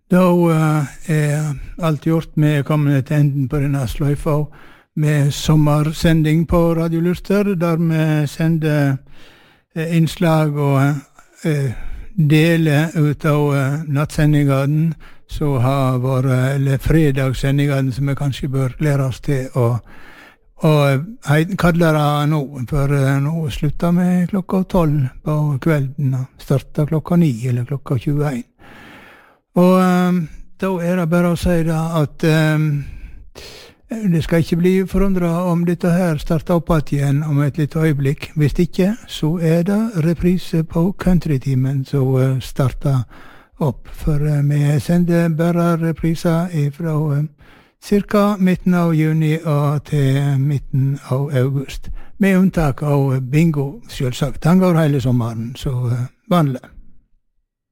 Da alt gjort med kommende til enden på denne sløyfa med sommersending på Radio Luster, der vi sender innslag og deler ut av nattsendingene, så har vært, eller fredagssendingene, som vi kanskje bør glede oss til å kalle det nå, for nå slutter vi klokka 12 på kvelden, og starter klokka 9 eller klokka 21. Og da det bare å si da at det skal ikke bli forundret om dette her starter opp igjen om et litt øyeblikk. Hvis ikke, så det reprise på countrytimen som starter opp. For vi sender bare repriser fra cirka midten av juni og til midten av august. Med unntak av bingo, selvsagt. Den går hele sommeren, så vanlig.